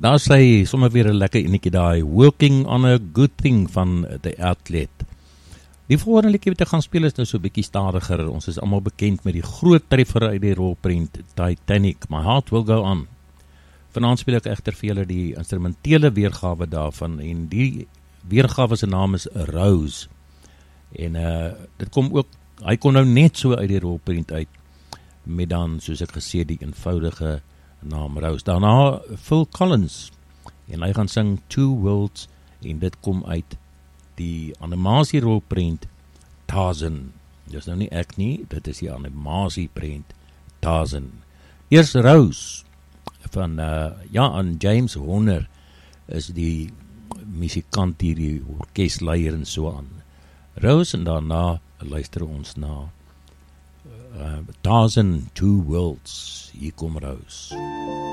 Daar sê sommer weer 'n lekker enetjie daai, Working on a Good Thing van The Outlet. Die volgende liedjie wat ek gaan speel is nou so 'n bietjie stadiger. Ons is almal bekend met die groot treffer uit die rolprent Titanic, My Heart Will Go On. Vanaand speel ek egter vir julle die instrumentele weergawe daarvan, en die weergawe se naam is Rose. En dit kom ook, hy kom nou net so uit die rolprent uit, met dan, soos ek gesê, die eenvoudige naam Rose. Daarna Phil Collins, en hy gaan sing Two Worlds, en dit kom uit die animasierolprent Tarzan. Dis nou nie ek nie, dit is die animasieprent Tarzan. Eers Rose van en James Horner is die musikant hier, die orkestleier en so aan. Rose, en daarna luister ons na Tarzan, Two Worlds. Hier kom Rose.